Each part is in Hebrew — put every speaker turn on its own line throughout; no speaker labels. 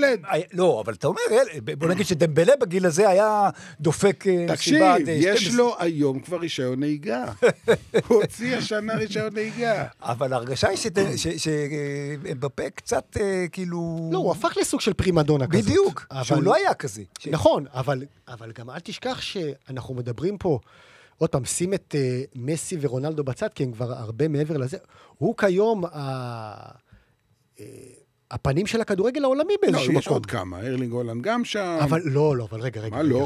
ילד.
לא, אבל אתה אומר, בוא נגיד שדמבלה בגיל הזה היה דופק
תקשיב, יש לו היום כבר רישיון נהיגה. הוא הוציא השנה רישיון נהיגה.
אבל ההרגשה היא שבפה קצת כאילו...
לא, הוא הפך לסוג של פרימדונה כזאת.
בדיוק, שהוא לא היה כזה.
נכון, אבל גם אל תשכח שאנחנו מדברים פה, עוד פעם, שים את מסי ורונלדו בצד, כי הם כבר הרבה מעבר לזה. הוא כיום הפנים של הכדורגל העולמי באיזשהו מקום.
לא, יש עוד כמה, ארלינג הולנד גם שם.
אבל רגע.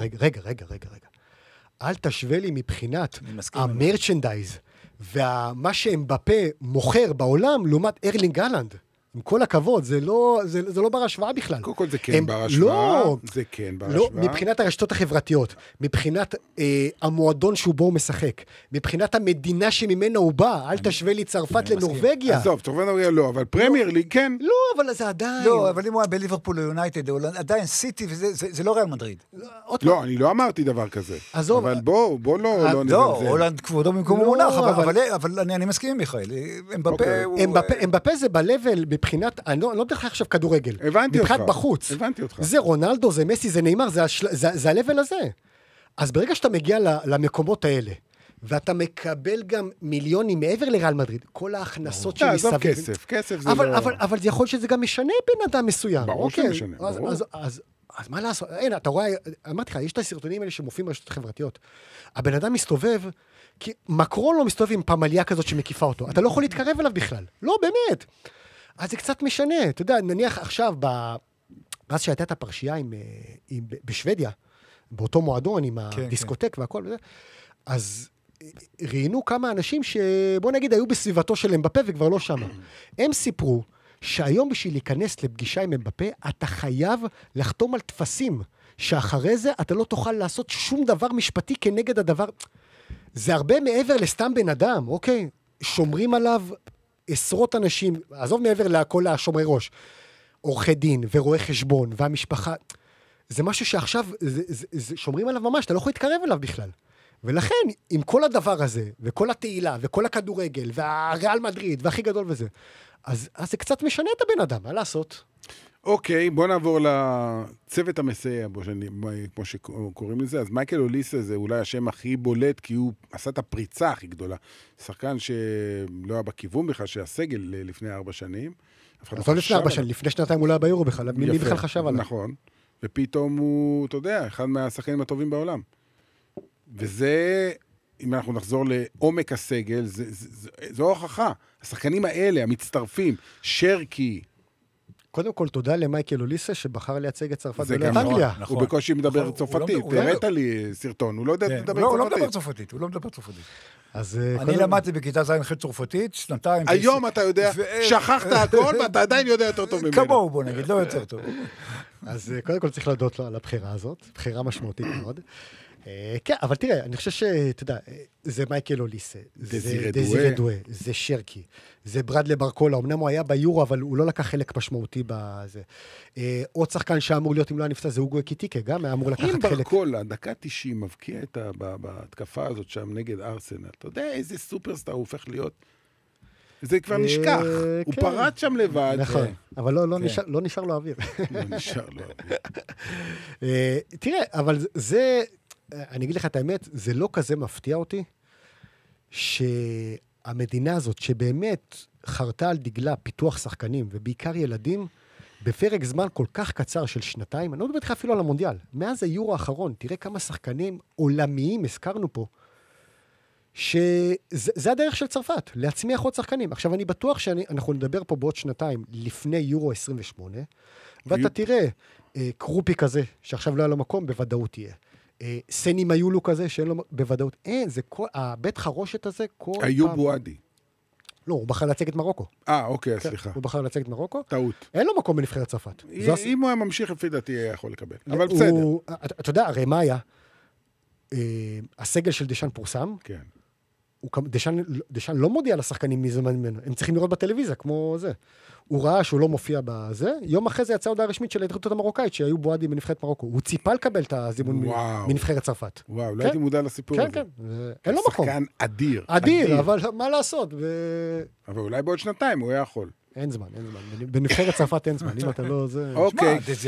אל תשווה לי מבחינת המרצ'נדייז, ומה שאמבפה מוכר בעולם, לעומת ארלינג הולנד. עם כל הכבוד, זה לא בר השוואה בכלל.
קודם כל זה כן בר השוואה. זה כן בר השוואה.
לא, מבחינת הרשתות החברתיות, מבחינת המועדון שהוא בו הוא משחק, מבחינת המדינה שממנה הוא בא, אל תשווה לי צרפת לנורווגיה.
עזוב, צרפת לנורווגיה לא, אבל פרמייר ליג כן.
לא, אבל זה עדיין.
לא, אבל אם הוא היה בליברפול או יונייטד, עדיין סיטי, וזה לא ריאל מדריד.
לא, אני לא אמרתי דבר כזה.
עזוב.
אבל בוא לא נזלזל.
לא, הולנד כבודו במקום מונח, אבל אני מסכים עם מיכאל.
אמבפה זה ב-level מבחינת, אני לא מדבר לך עכשיו כדורגל.
הבנתי אותך.
מבחינת בחוץ.
הבנתי אותך.
זה רונלדו, זה מסי, זה ניימר, זה ה-level הזה. אז ברגע שאתה מגיע למקומות האלה, ואתה מקבל גם מיליונים מעבר לריאל מדריד, כל ההכנסות שמסביב.
כסף זה לא...
אבל זה יכול שזה גם משנה בן אדם מסוים.
ברור שמשנה, ברור.
אז מה לעשות? אין, אתה רואה, אמרתי לך, יש את הסרטונים האלה שמופיעים ברשתות החברתיות. הבן אדם מסתובב, כי מקרון לא מסתובב עם פמליה כזאת שמקיפה אותו. אתה לא יכול להתקרב אליו בכלל. לא, באמת. אז זה קצת משנה. אתה יודע, נניח עכשיו, אז שהייתה את הפרשייה בשוודיה, באותו מועדון, עם הדיסקוטק והכל, אז ראינו כמה אנשים שבוא נגיד היו בסביבתו של אמבפה וכבר לא שמה. הם סיפרו שהיום בשביל להיכנס לפגישה עם אמבפה, אתה חייב לחתום על תפסים, שאחרי זה אתה לא תוכל לעשות שום דבר משפטי כנגד הדבר. זה הרבה מעבר לסתם בן אדם, אוקיי? שומרים עליו עשרות אנשים, עזוב מעבר לכל השומרי ראש, עורכי דין ורואי חשבון והמשפחה, זה משהו שעכשיו שומרים עליו ממש, אתה לא יכול להתקרב אליו בכלל. ולכן, עם כל הדבר הזה, וכל התהילה, וכל הכדורגל, והריאל מדריד, והכי גדול וזה, אז זה קצת משנה את הבן אדם, מה לעשות?
אוקיי, בוא נעבור לצוות המסייע, כמו שקוראים לזה. אז מייקל אוליסה זה אולי השם הכי בולט, כי הוא עשה את הפריצה הכי גדולה. שחקן שלא היה בכיוון בכלל, שהסגל לפני 4 שנים.
אז לא לפני 4 שנים, לפני 2 הוא לא היה ביורו בכלל, מי בכלל חשב עליו?
נכון, ופתאום הוא, אתה יודע, אחד מהשחקנים הטובים בעולם. וזה, אם אנחנו נחזור לעומק הסגל, זו הוכחה. השחקנים האלה, המצטרפים, שרקי.
קודם כל, תודה למייקל אוליסה, שבחר לייצג את צרפת ולא את אנגליה.
הוא בקושי מדבר צרפתית. תראית לי סרטון, הוא לא יודע לדבר צרפתית.
הוא לא מדבר צרפתית. אני למדתי בכיתה ז' ח' צרפתית, 2
היום אתה יודע, שכחת הכל, ואתה עדיין יודע יותר טוב ממנו.
כמוהו, בוא נגיד, לא יותר טוב.
אז קודם כל צריך להודות לו על הבחירה הזאת, בחירה משמעותית מאוד. כן, אבל תראה, אני חושב שאתה יודע, זה מייקל אוליסה, זה דזירה דואה, זה שרקי, זה ברדלי ברקולה, אמנם הוא היה ביורו, אבל הוא לא לקח חלק משמעותי בזה. עוד שחקן שאמור להיות, אם לא נפצע, זה אוגו קיטיקה, גם היה אמור לקחת חלק.
אם ברקולה, דקה 90, מבקיע בהתקפה הזאת שם נגד ארסנל, אתה יודע איזה סופרסטאר הוא הופך להיות? זה כבר נשכח, הוא פרט שם לבד.
נכון, אבל לא נשאר לו אוויר.
לא נשאר לו אוויר.
תראה, אבל זה... אני אגיד לך את האמת, זה לא כזה מפתיע אותי, שהמדינה הזאת, שבאמת חרתה על דגלה פיתוח שחקנים, ובעיקר ילדים, בפרק זמן כל כך קצר של 2, אני לא מדבר לך אפילו על המונדיאל, מאז היורו האחרון, תראה כמה שחקנים עולמיים הזכרנו פה, שזה הדרך של צרפת, להצמיח עוד שחקנים. עכשיו, אני בטוח שאנחנו נדבר פה בעוד 2, לפני יורו 28, ואתה תראה, קרופי כזה, שעכשיו לא היה לו מקום, בוודאות יהיה. סני מיולו כזה, שאין לו בוודאות. זה כל, הבית חרושת הזה, כל פעם...
איוב בועדי.
לא, הוא בחר להציג את מרוקו.
אוקיי, סליחה.
הוא בחר להציג את מרוקו.
טעות.
אין לו מקום בנבחרת צרפת.
אם הוא היה ממשיך, לפי דעתי היה יכול לקבל. אבל בסדר.
אתה יודע, הרי מה היה? הסגל של דשן פורסם.
כן.
דשן לא מודיע לשחקנים מי זמן ממנו. הם צריכים לראות בטלוויזיה, כמו זה. הוא ראה שהוא לא מופיע בזה. יום אחרי זה יצאה הודעה רשמית של ההתאחדות המרוקאית, שהיו בועדי בנבחרת מרוקו. הוא ציפה לקבל את הזימון מנבחרת צרפת.
וואו, לא הייתי מודע לסיפור הזה.
כן, אין לו מקום.
שחקן אדיר.
אדיר, אבל מה לעשות?
אבל אולי בעוד 2 הוא היה יכול.
אין זמן. בנבחרת צרפת אין זמן. אם אתה לא זה...
אוקיי.